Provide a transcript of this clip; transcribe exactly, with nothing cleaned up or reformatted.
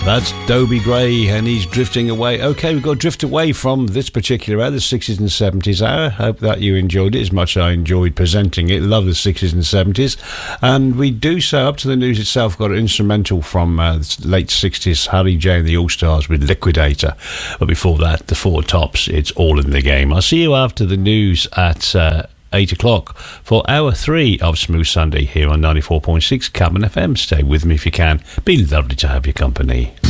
That's Dobie Gray, and he's drifting away. Okay, we've got to drift away from this particular hour, the sixties and seventies hour. Hope that you enjoyed it as much as I enjoyed presenting it. Love the sixties and seventies. And we do so up to the news itself. Got an instrumental from uh, the late sixties, Harry J and the All-Stars with Liquidator. But before that, the Four Tops, It's All in the Game. I'll see you after the news at Uh, eight o'clock for hour three of Smooth Sunday here on ninety-four point six Cabin F M. Stay with me if you can. Be lovely to have your company.